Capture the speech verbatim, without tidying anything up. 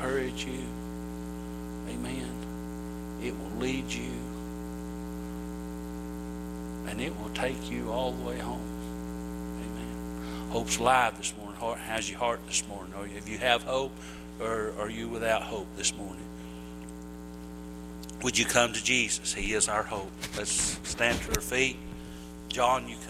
encourage you. Amen. It will lead you. And it will take you all the way home. Amen. Hope's alive this morning. How's your heart this morning? Are you, if you have hope, or are you without hope this morning? Would you come to Jesus? He is our hope. Let's stand to our feet. John, you come.